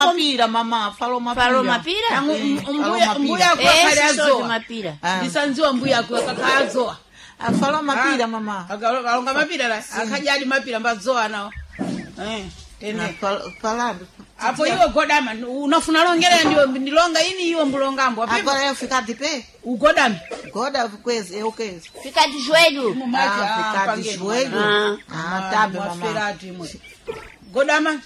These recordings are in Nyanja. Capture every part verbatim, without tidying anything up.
mapira mama falo mapira falo mapira mbuya mbuya kwa kale azoa mapira ndisanziwa mbuya kwa kakazoa afalo mapira mama akalonga mapira la akajali mapira mbazoa nao eh tene falando hapo iwe godama unafuna longera ndio ndilonga ini iwe mbulongambo hapo agora fica de pé ugodama goda kwezi eu kwezi fica de joelho ah fica de joelho ah tá bem mama godama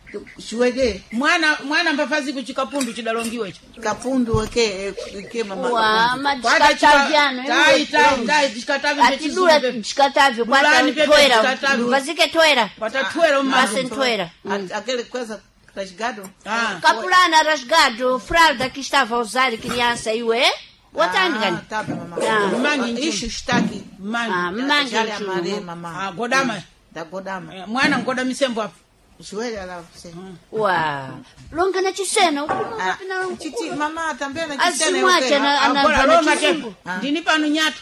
joelho mwana mwana mbafazi kuchikapundu chidalongiwe icho kapundu ke ke mama wa madikataviano tai tai tai dikatavyo atidura dikatavyo kwata toera vazike toera kwata toera mama toera aquele coisa rasgado ah capulana rasgado fralda que estava a usar criança iwe watandi gani tá bem mama mangi ishi shtaki mangi ah mangi ya mama ah godama da godama mwana ngoda misembo hapo joelho lá você wa longa na chisena titi mama também na chisena eu agora longa tempo ndini pano nyato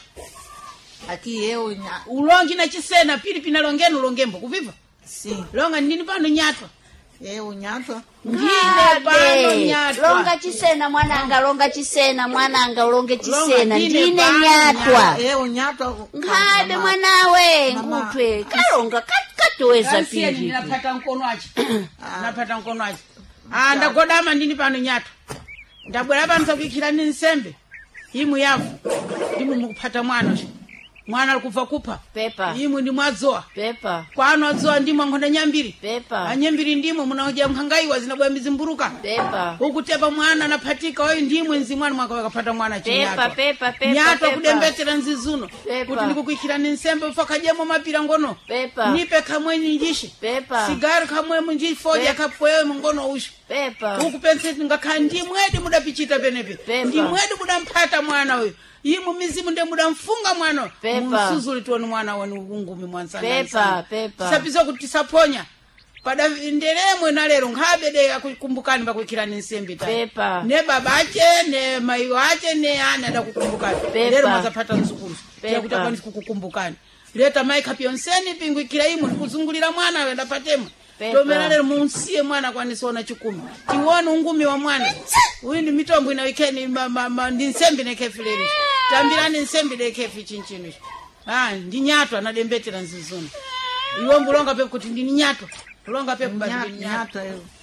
aqui eu ulongi na chisena pili pinalongeno longembo kuviva sim longa ndini pano nyato eu nyato ndine pano nyato longa chisena mwananga longa chisena mwananga longe chisena ndine nyatwa eu nyato ngabe mwanawe ngutwe kalonga katoweza pili napata mkono achi napata mkono achi ah ndagodama ndini pano nyato ndabwera pano sakukira ni nsembe imu yavu ndimu mukupata mwana mwana alikufa kupa pepa imu ndi mwazoa pepa kwano azoa ndimo ngonda nyambiri pepa anyambiri ndimo munaoja mkhangaiwa zinabwa mizimburuka pepa ukutepa mwana napatika oyi ndimo nzi mwana mwaka wakapata mwana chinyatwa pepa pepa pepa nyato kudembetera nzizuno kuti ndikukuikira ni nsembe ufakajemo mapira ngono pepa nipe kamweni njishi pepa sigari kamwe munji foja kapwewe ngono ushu pepa ukupense ngakha ndimwedi mudapichita penepe ndimwedi mudampata mwana uyu imu mizimu nde mudamfunga mwana msuzuli tuoni mwana wenu ungumi mwansana pepa pepa sapizo kuti saponya pada ndelemwe na lero ngabede akukumbukani bakuikirani nsembe ta pepa ne babache ne mai wache ne ana da kukumbukani lero mazapata msukuru ya kutakwani kukukumbukani leta mai kapionseni pinguikira imu kuzungulira mwana wenda patemo tomera lero munsiye mwana kwanisona chikumi tiwone ungumi wa mwana uyu ndi mitombo ina wikeni ndi nsembe nekefileni tambirani nsembe dekefi chinchino ah ndi nyato anadembetera nzizuni iwo mbulonga pepe kuti ndi nyato longa pepe basi ndi nyato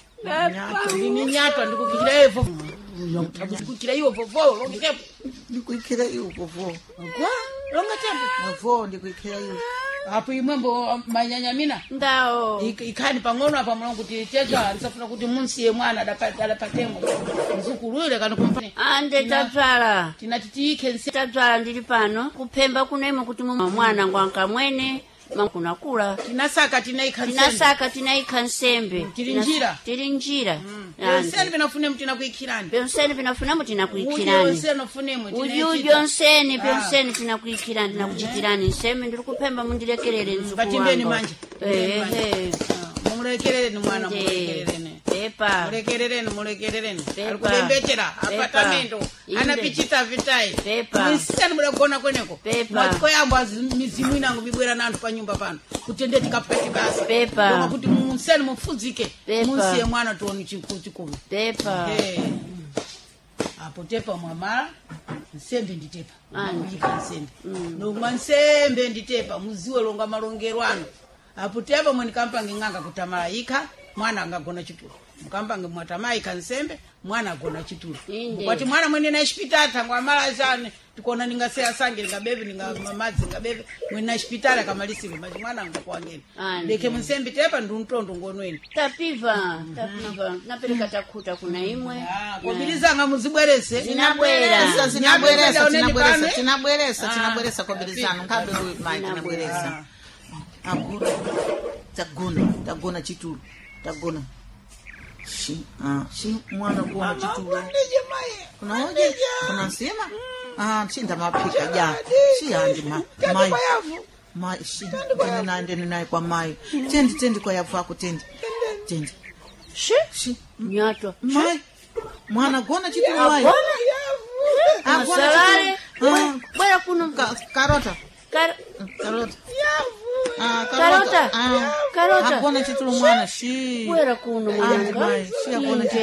nyato ndi nyato ndikukikira evo ndikukikira iwo vovo longa pepe ndikukikira iwo vovo kwa longa pepe vovo ndikukikira iwo hapo imwembo manyanyamina ndao ikani pang'ono apa mulongo kuti teja nsafuna kuti munsiye mwana adapatengo nzukulule kana kumpani ande tadzala tinatitike nsi tadzala ndili pano kupemba kunemo kuti mwana ngwanka mwene makunakula tinasaka tinaika nsembe tinasaka tinaika nsembe tili njira tili njira yonseni binafunemu tinakuikirani yonseni binafunemu tinakuikirani yonseni ofunemu uju yonseni yonseni tinakuikirani tinakuchitirani nsembe ndiri kupemba mundilekerere nzuku wangu batimbeni manje eh eh mumulekerereni mwana mumulekerereni pepa mulekerereni mulekerereni alikumbembetera apartamento anapichita vitai mwisitani mudagona kweneko matiko yambo mizimu inangu bibwera nantu pa nyumba pano kutende tikapati basi pepa kuti munseni mufuzike munsiye mwana tuoni chikumi pepa apo tepa mwamala nsembe nditepa kuyika nsembe nomwa nsembe nditepa muziwe longa malongero ano apo tepa mweni kampange ng'anga kutamalayika mwana angagona chitulo mkampange mwatamaika nsembe mwana agona chitulo kwati mwana mwene na hospitali tangwa mala zane tikona ningaseya sange ngabebe ninga mamadzi ngabebe mwene na hospitali kamalisiro maji mwana angakwangeni leke msembe tepa nduntondo ngonweni tapiva tapiva napeleka takuta kuna imwe ah kobiliza nga muzibwerese zinabwera zinabweresa tinabweresa tinabweresa tinabweresa kobilizana ngabe huyu mai tinabweresa aguna tagona tagona chitulo tagona shi ah shi mwana gona chitulo kuna hoje kuna sema ah chinda mapika ja shi andi ma mai mai shi kana nande naye kwa mai tendi tendi kwa yafu ako tendi tendi shi shi nyato mai mwana gona chitulo mai ah salale bora kuno karota karota Ah, karota. Ah, karota. Hakuna chitulo mwana shi. Bwera kuno mwana. Shi hakuna